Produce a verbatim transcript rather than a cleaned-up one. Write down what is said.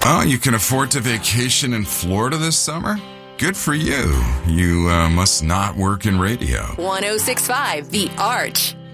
Oh, you can afford to vacation in Florida this summer? Good for you. You uh, must not work in radio. one oh six point five The Arch.